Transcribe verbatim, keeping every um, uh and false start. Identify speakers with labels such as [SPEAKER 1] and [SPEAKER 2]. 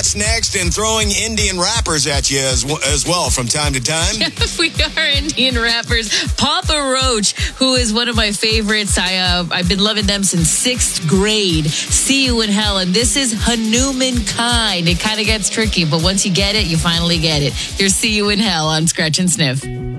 [SPEAKER 1] What's next, and throwing Indian rappers at you as, as well from time to time.
[SPEAKER 2] We are Indian rappers. Papa Roach, who is one of my favorites. I, uh, I've been loving them since sixth grade. See You in Hell. And this is Hanuman Kind. It kind of gets tricky, but once you get it, you finally get it. Here's See You in Hell on Scratch and Sniff.